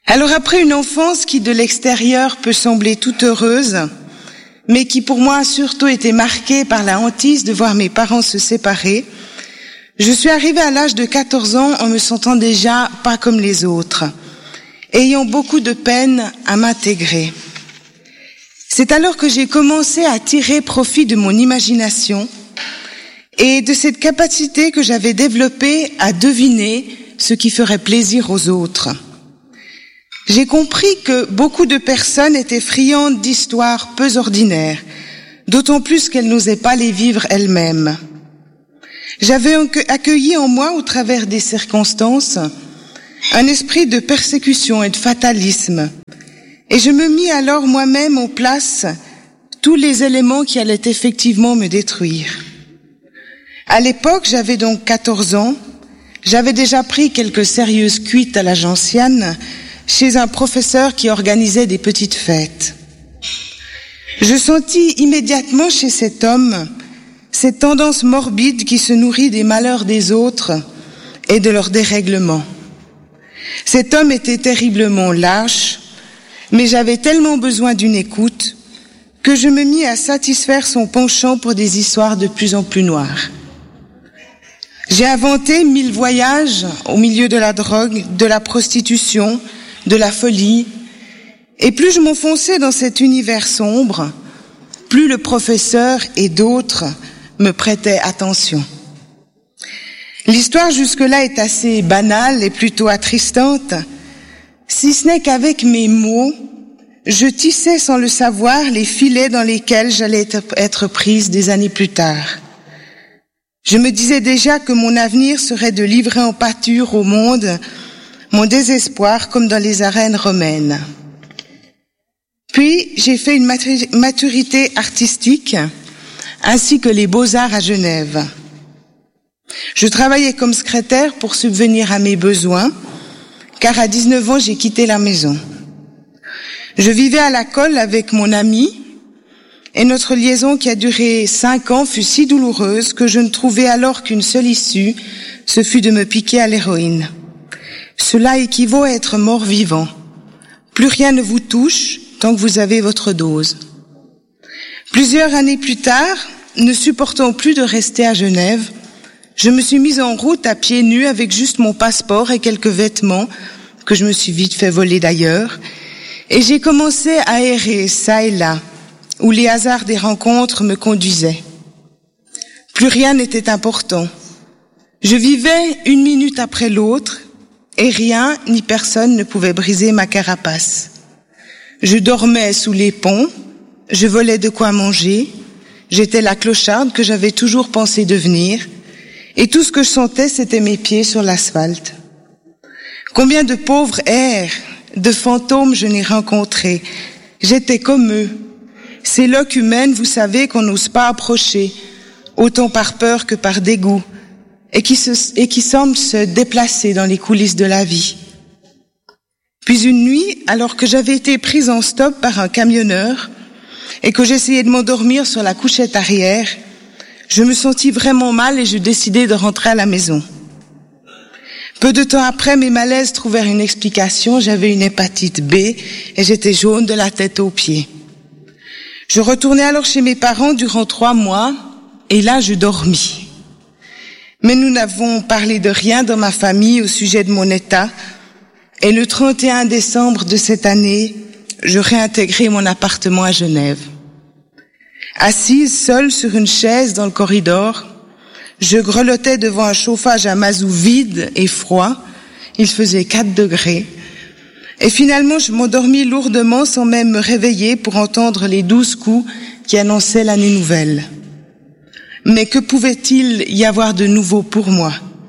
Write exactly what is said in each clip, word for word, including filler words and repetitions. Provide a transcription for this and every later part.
Alors après une enfance qui de l'extérieur peut sembler toute heureuse, mais qui pour moi a surtout été marquée par la hantise de voir mes parents se séparer, je suis arrivée à l'âge de quatorze ans en me sentant déjà pas comme les autres, ayant beaucoup de peine à m'intégrer. C'est alors que j'ai commencé à tirer profit de mon imagination et de cette capacité que j'avais développée à deviner ce qui ferait plaisir aux autres. J'ai compris que beaucoup de personnes étaient friandes d'histoires peu ordinaires, d'autant plus qu'elles n'osaient pas les vivre elles-mêmes. J'avais accueilli en moi, au travers des circonstances, un esprit de persécution et de fatalisme, et je me mis alors moi-même en place tous les éléments qui allaient effectivement me détruire. À l'époque, j'avais donc quatorze ans, j'avais déjà pris quelques sérieuses cuites à la gentiane, chez un professeur qui organisait des petites fêtes. Je sentis immédiatement chez cet homme cette tendance morbide qui se nourrit des malheurs des autres et de leurs dérèglements. Cet homme était terriblement lâche, mais j'avais tellement besoin d'une écoute que je me mis à satisfaire son penchant pour des histoires de plus en plus noires. J'ai inventé mille voyages au milieu de la drogue, de la prostitution, de la folie, et plus je m'enfonçais dans cet univers sombre, plus le professeur et d'autres me prêtaient attention. L'histoire jusque-là est assez banale et plutôt attristante, si ce n'est qu'avec mes mots, je tissais sans le savoir les filets dans lesquels j'allais être prise des années plus tard. Je me disais déjà que mon avenir serait de livrer en pâture au monde mon désespoir comme dans les arènes romaines. Puis, j'ai fait une maturité artistique ainsi que les beaux-arts à Genève. Je travaillais comme secrétaire pour subvenir à mes besoins, car à dix-neuf ans, j'ai quitté la maison. Je vivais à la Colle avec mon ami, et notre liaison qui a duré cinq ans fut si douloureuse que je ne trouvais alors qu'une seule issue, ce fut de me piquer à l'héroïne. Cela équivaut à être mort-vivant. Plus rien ne vous touche tant que vous avez votre dose. Plusieurs années plus tard, ne supportant plus de rester à Genève, je me suis mise en route à pieds nus avec juste mon passeport et quelques vêtements que je me suis vite fait voler d'ailleurs, et j'ai commencé à errer ça et là, où les hasards des rencontres me conduisaient. Plus rien n'était important. Je vivais une minute après l'autre, et rien ni personne ne pouvait briser ma carapace. Je dormais sous les ponts, je volais de quoi manger, j'étais la clocharde que j'avais toujours pensé devenir, et tout ce que je sentais, c'était mes pieds sur l'asphalte. Combien de pauvres airs, de fantômes je n'ai rencontrés. J'étais comme eux. Ces loques humaines, vous savez, qu'on n'ose pas approcher, autant par peur que par dégoût, et qui, se, et qui semblent se déplacer dans les coulisses de la vie. Puis une nuit, alors que j'avais été prise en stop par un camionneur et que j'essayais de m'endormir sur la couchette arrière, je me sentis vraiment mal et je décidai de rentrer à la maison. Peu de temps après, mes malaises trouvèrent une explication. J'avais une hépatite B et j'étais jaune de la tête aux pieds. Je retournai alors chez mes parents durant trois mois et là, je dormis. Mais nous n'avons parlé de rien dans ma famille au sujet de mon état. Et le trente et un décembre de cette année, je réintégrai mon appartement à Genève. Assise seule sur une chaise dans le corridor, je grelottais devant un chauffage à mazout vide et froid. Il faisait quatre degrés. Et finalement, je m'endormis lourdement sans même me réveiller pour entendre les douze coups qui annonçaient l'année nouvelle. Mais que pouvait-il y avoir de nouveau pour moi?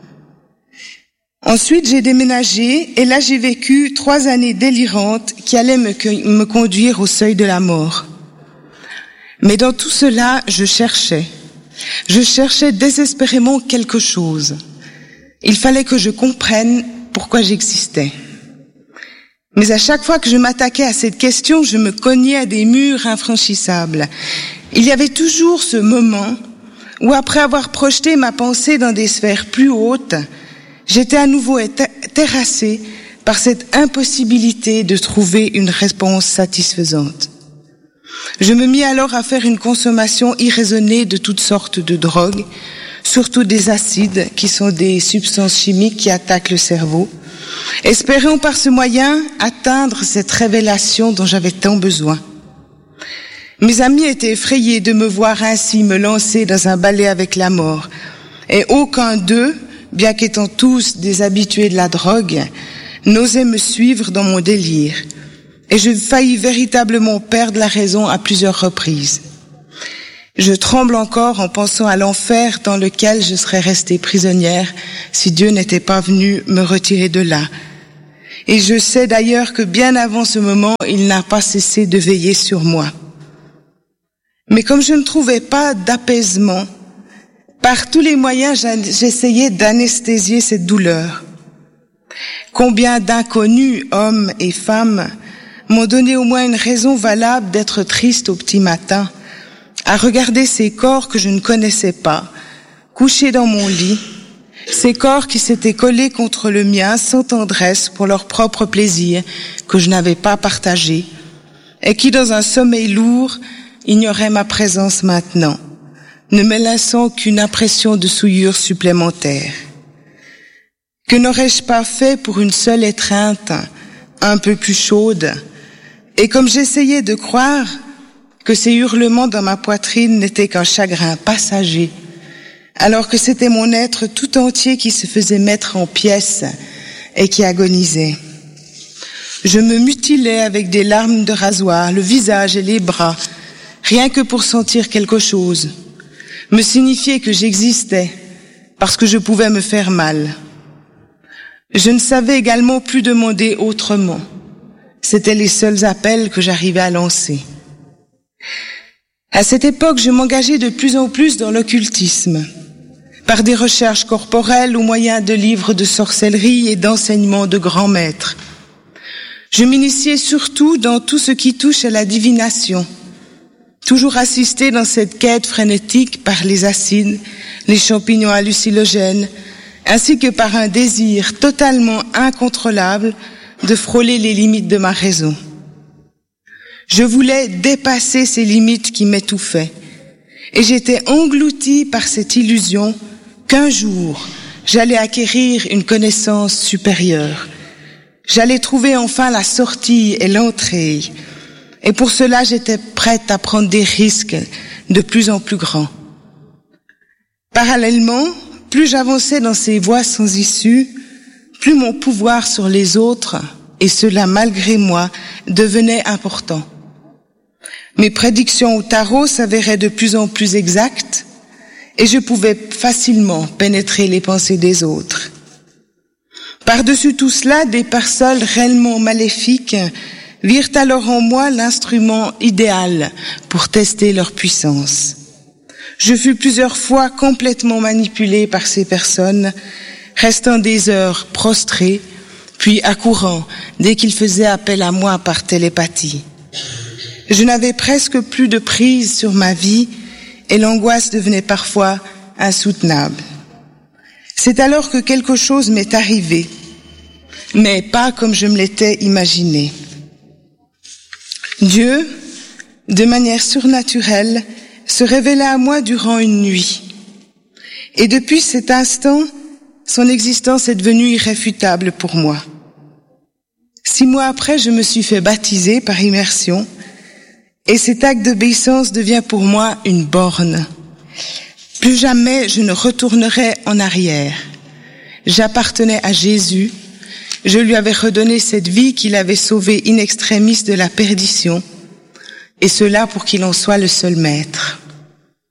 Ensuite, j'ai déménagé et là, j'ai vécu trois années délirantes qui allaient me, me conduire au seuil de la mort. Mais dans tout cela, je cherchais. Je cherchais désespérément quelque chose. Il fallait que je comprenne pourquoi j'existais. Mais à chaque fois que je m'attaquais à cette question, je me cognais à des murs infranchissables. Il y avait toujours ce moment où, après avoir projeté ma pensée dans des sphères plus hautes, j'étais à nouveau terrassée par cette impossibilité de trouver une réponse satisfaisante. Je me mis alors à faire une consommation irraisonnée de toutes sortes de drogues, surtout des acides, qui sont des substances chimiques qui attaquent le cerveau, espérant par ce moyen atteindre cette révélation dont j'avais tant besoin. Mes amis étaient effrayés de me voir ainsi me lancer dans un balai avec la mort, et aucun d'eux, bien qu'étant tous des habitués de la drogue, n'osait me suivre dans mon délire, et je faillis véritablement perdre la raison à plusieurs reprises. Je tremble encore en pensant à l'enfer dans lequel je serais restée prisonnière si Dieu n'était pas venu me retirer de là. Et je sais d'ailleurs que bien avant ce moment, il n'a pas cessé de veiller sur moi. Mais comme je ne trouvais pas d'apaisement, par tous les moyens, j'essayais d'anesthésier cette douleur. Combien d'inconnus, hommes et femmes, m'ont donné au moins une raison valable d'être triste au petit matin, à regarder ces corps que je ne connaissais pas, couchés dans mon lit, ces corps qui s'étaient collés contre le mien sans tendresse pour leur propre plaisir que je n'avais pas partagé, et qui, dans un sommeil lourd, ignoraient ma présence maintenant, ne me laissant qu'une impression de souillure supplémentaire. Que n'aurais-je pas fait pour une seule étreinte, un peu plus chaude, et comme j'essayais de croire que ces hurlements dans ma poitrine n'étaient qu'un chagrin passager, alors que c'était mon être tout entier qui se faisait mettre en pièces et qui agonisait. Je me mutilais avec des larmes de rasoir, le visage et les bras, rien que pour sentir quelque chose, me signifier que j'existais, parce que je pouvais me faire mal. Je ne savais également plus demander autrement. C'étaient les seuls appels que j'arrivais à lancer. À cette époque, je m'engageais de plus en plus dans l'occultisme, par des recherches corporelles au moyen de livres de sorcellerie et d'enseignements de grands maîtres. Je m'initiais surtout dans tout ce qui touche à la divination, toujours assistée dans cette quête frénétique par les acides, les champignons hallucinogènes, ainsi que par un désir totalement incontrôlable de frôler les limites de ma raison. Je voulais dépasser ces limites qui m'étouffaient, et j'étais engloutie par cette illusion qu'un jour, j'allais acquérir une connaissance supérieure. J'allais trouver enfin la sortie et l'entrée, et pour cela j'étais prête à prendre des risques de plus en plus grands. Parallèlement, plus j'avançais dans ces voies sans issue, plus mon pouvoir sur les autres, et cela malgré moi, devenait important. Mes prédictions au tarot s'avéraient de plus en plus exactes, et je pouvais facilement pénétrer les pensées des autres. Par-dessus tout cela, des personnes réellement maléfiques virent alors en moi l'instrument idéal pour tester leur puissance. Je fus plusieurs fois complètement manipulée par ces personnes, restant des heures prostrée, puis accourant dès qu'ils faisaient appel à moi par télépathie. Je n'avais presque plus de prise sur ma vie et l'angoisse devenait parfois insoutenable. C'est alors que quelque chose m'est arrivé, mais pas comme je me l'étais imaginé. Dieu, de manière surnaturelle, se révéla à moi durant une nuit. Et depuis cet instant, son existence est devenue irréfutable pour moi. Six mois après, je me suis fait baptiser par immersion, et cet acte d'obéissance devient pour moi une borne. Plus jamais je ne retournerai en arrière. J'appartenais à Jésus, je lui avais redonné cette vie qu'il avait sauvée in extremis de la perdition, et cela pour qu'il en soit le seul maître.